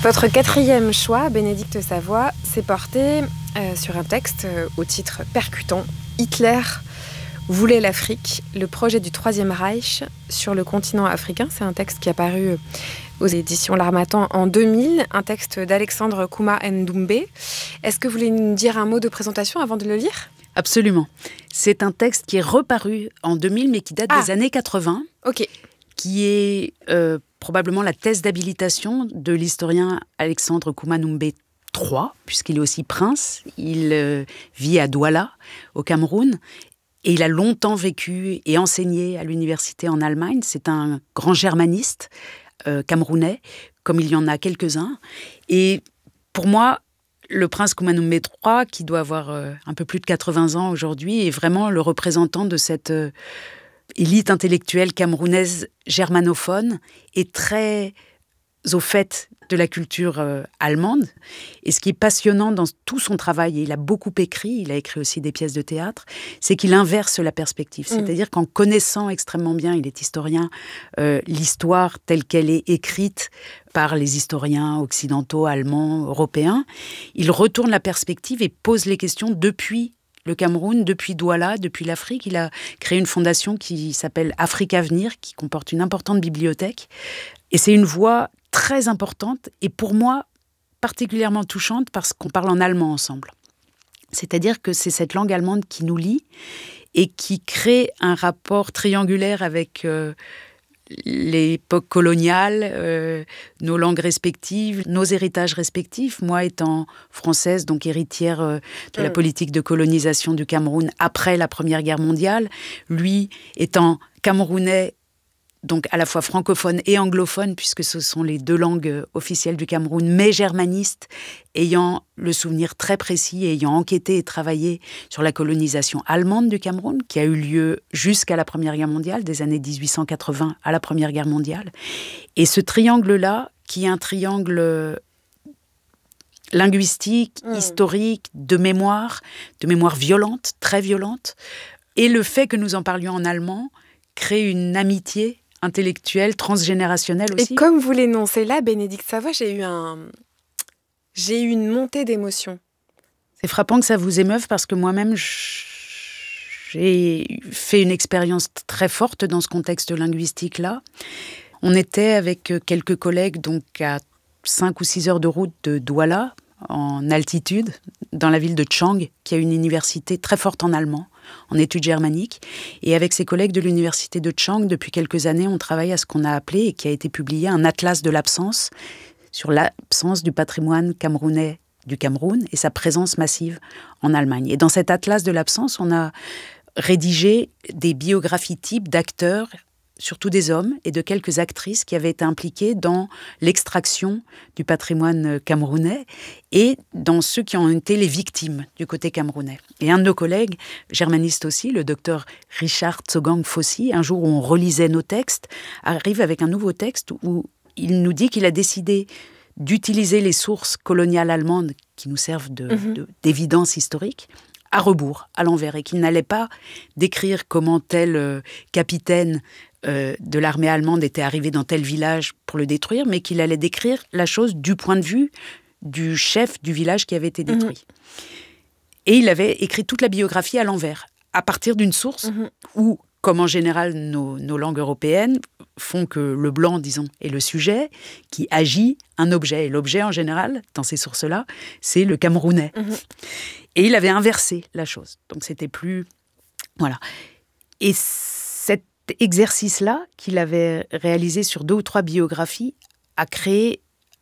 Votre quatrième choix, Bénédicte Savoie, s'est porté sur un texte au titre percutant, Hitler voulait l'Afrique, le projet du Troisième Reich sur le continent africain. C'est un texte qui est paru aux éditions L'Harmattan en 2000, un texte d'Alexandre Kouma Ndoumbe. Est-ce que vous voulez nous dire un mot de présentation avant de le lire ? Absolument. C'est un texte qui est reparu en 2000, mais qui date des années 80. Ok. Qui est probablement la thèse d'habilitation de l'historien Alexandre Kouma Ndoumbe III, puisqu'il est aussi prince. Il vit à Douala, au Cameroun, et il a longtemps vécu et enseigné à l'université en Allemagne. C'est un grand germaniste camerounais, comme il y en a quelques-uns. Et pour moi, le prince Kouma Ndoumbe III, qui doit avoir un peu plus de 80 ans aujourd'hui, est vraiment le représentant de cette élite intellectuelle camerounaise germanophone et très au fait de la culture allemande. Et ce qui est passionnant dans tout son travail, et il a beaucoup écrit, il a écrit aussi des pièces de théâtre, c'est qu'il inverse la perspective. C'est-à-dire qu'en connaissant extrêmement bien, il est historien, l'histoire telle qu'elle est écrite par les historiens occidentaux, allemands, européens, il retourne la perspective et pose les questions depuis le Cameroun, depuis Douala, depuis l'Afrique. Il a créé une fondation qui s'appelle Afrique Avenir, qui comporte une importante bibliothèque. Et c'est une voix très importante et pour moi particulièrement touchante parce qu'on parle en allemand ensemble. C'est-à-dire que c'est cette langue allemande qui nous lie et qui crée un rapport triangulaire avec l'époque coloniale, nos langues respectives, nos héritages respectifs. Moi étant française, donc héritière de la politique de colonisation du Cameroun après la Première Guerre mondiale, lui étant camerounais, donc à la fois francophone et anglophone, puisque ce sont les deux langues officielles du Cameroun, mais germaniste, ayant le souvenir très précis, ayant enquêté et travaillé sur la colonisation allemande du Cameroun, qui a eu lieu jusqu'à la Première Guerre mondiale, des années 1880 à la Première Guerre mondiale. Et ce triangle-là, qui est un triangle linguistique, historique, de mémoire violente, très violente, et le fait que nous en parlions en allemand crée une amitié intellectuelle, transgénérationnelle aussi. Et comme vous l'énoncez là, Bénédicte Savoie, j'ai eu une montée d'émotions. C'est frappant que ça vous émeuve parce que moi-même, j'ai fait une expérience très forte dans ce contexte linguistique-là. On était avec quelques collègues donc à 5 ou 6 heures de route de Douala, en altitude, dans la ville de Tchang, qui a une université très forte en allemand, en études germaniques. Et avec ses collègues de l'université de Tchang, depuis quelques années, on travaille à ce qu'on a appelé, et qui a été publié, un atlas de l'absence, sur l'absence du patrimoine camerounais du Cameroun et sa présence massive en Allemagne. Et dans cet atlas de l'absence, on a rédigé des biographies types d'acteurs, surtout des hommes, et de quelques actrices qui avaient été impliquées dans l'extraction du patrimoine camerounais et dans ceux qui ont été les victimes du côté camerounais. Et un de nos collègues, germaniste aussi, le docteur Richard Tsogang Fossi, un jour où on relisait nos textes, arrive avec un nouveau texte où il nous dit qu'il a décidé d'utiliser les sources coloniales allemandes qui nous servent d'évidence historique, à rebours, à l'envers, et qu'il n'allait pas décrire comment tel capitaine de l'armée allemande était arrivé dans tel village pour le détruire, mais qu'il allait décrire la chose du point de vue du chef du village qui avait été détruit. Et il avait écrit toute la biographie à l'envers, à partir d'une source où, comme en général nos langues européennes, font que le blanc, disons, est le sujet qui agit un objet. Et l'objet, en général, dans ces sources-là, c'est le camerounais. Et il avait inversé la chose. Donc c'était plus... Voilà. Et cet exercice-là, qu'il avait réalisé sur 2 ou 3 biographies, a créé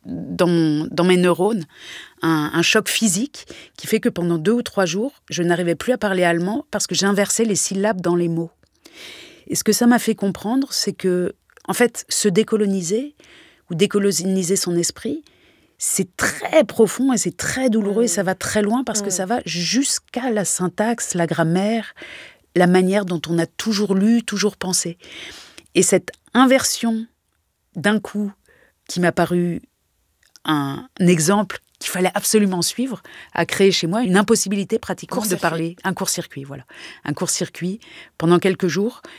dans mes neurones un choc physique qui fait que pendant 2 ou 3 jours, je n'arrivais plus à parler allemand parce que j'inversais les syllabes dans les mots. Et ce que ça m'a fait comprendre, c'est que, en fait, se décoloniser ou décoloniser son esprit, c'est très profond et c'est très douloureux et ça va très loin parce que ça va jusqu'à la syntaxe, la grammaire, la manière dont on a toujours lu, toujours pensé. Et cette inversion d'un coup qui m'a paru un exemple qu'il fallait absolument suivre, a créé chez moi une impossibilité pratiquement de parler. Un court-circuit, voilà. Un court-circuit pendant quelques jours